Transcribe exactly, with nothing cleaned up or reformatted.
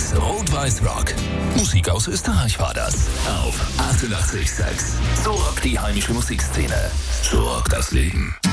ist Rot-Weiß Rock. Musik aus Österreich war das. Auf achtundachtzig Komma sechs. So rockt die heimische Musikszene. So rockt das Leben.